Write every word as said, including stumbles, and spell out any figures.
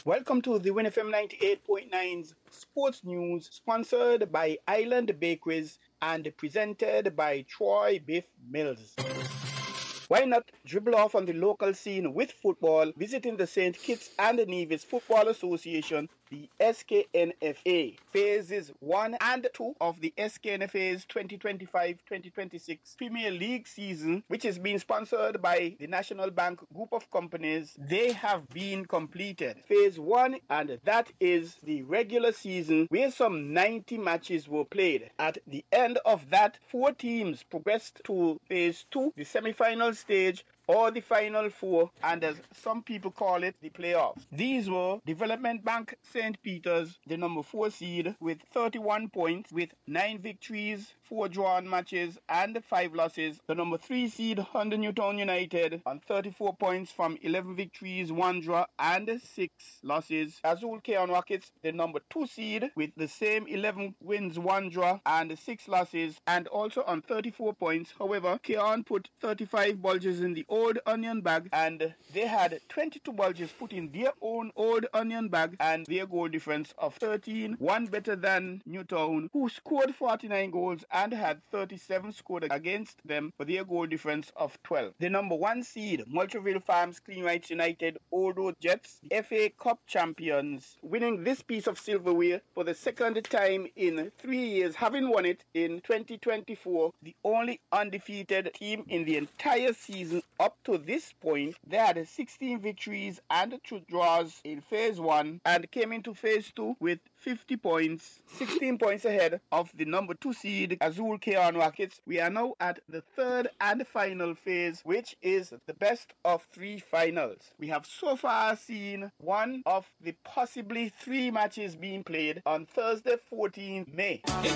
Welcome to the Win F M ninety-eight point nine's Sports News, sponsored by Island Bakeries and presented by Troy Biff Mills. Why not dribble off on the local scene with football, visiting the Saint Kitts and Nevis Football Association, the S K N F A. Phases one and two of the S K N F A's twenty twenty-five twenty twenty-six Premier League season, which is being sponsored by the National Bank Group of Companies, they have been completed. Phase one, and that is the regular season, where some ninety matches were played. At the end of that, four teams progressed to phase two, the semi-final stage, or the Final Four, and as some people call it, the playoffs. These were Development Bank Saint Peter's, the number four seed, with thirty-one points, with nine victories, four drawn matches, and five losses. The number three seed, Hunter Newtown United, on thirty-four points from eleven victories, one draw, and six losses. Azul Keon Rockets, the number two seed, with the same eleven wins, one draw, and six losses, and also on thirty-four points. However, Keon put thirty-five bulges in the old onion bag, and they had twenty-two bulges put in their own old onion bag, and their goal difference of thirteen, one better than Newtown, who scored forty-nine goals and had thirty-seven scored against them for their goal difference of twelve. The number one seed, Moultrie Farms Clean Rights United Old Road Jets, the F A Cup champions, winning this piece of silverware for the second time in three years, having won it in twenty twenty-four, the only undefeated team in the entire season up to this point. They had sixteen victories and two draws in phase one and came into phase two with fifty points, sixteen points ahead of the number two seed Azul Keon Rockets. We are now at the third and final phase, which is the best of three finals. We have so far seen one of the possibly three matches being played on Thursday, fourteenth of May.